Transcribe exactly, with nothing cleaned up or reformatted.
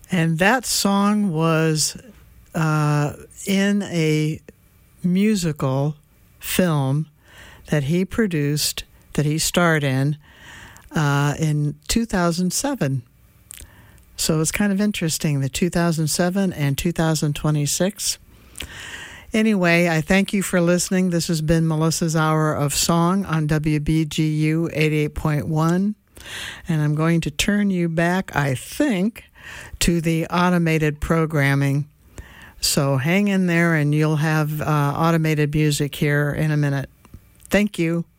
And that song was uh, in a musical film that he produced, that he starred in, uh, in two thousand seven. So it's kind of interesting, the two thousand seven and two thousand twenty-six. Anyway, I thank you for listening. This has been Melissa's Hour of Song on W B G U eighty-eight point one. And I'm going to turn you back, I think, to the automated programming. So hang in there and you'll have uh, automated music here in a minute. Thank you.